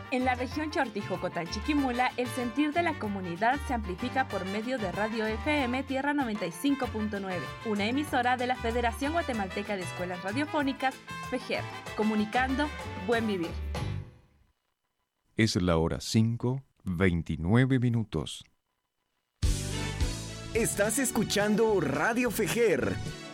En la región Chortijocotán-Chiquimula, el sentir de la comunidad se amplifica por medio de Radio FM Tierra 95.9, una emisora de la Federación Guatemalteca de Escuelas Radiofónicas, FEGER, comunicando Buen Vivir. Es la hora 5:29. Estás escuchando Radio FEGER